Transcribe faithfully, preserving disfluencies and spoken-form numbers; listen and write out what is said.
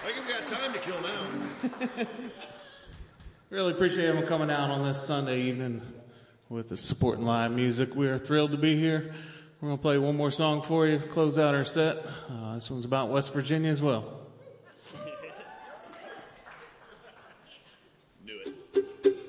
I think we've got time to kill now. Really appreciate everyone coming out on this Sunday evening with the supporting live music. We are thrilled to be here. We're going to play one more song for you, close out our set. Uh, this one's about West Virginia as well.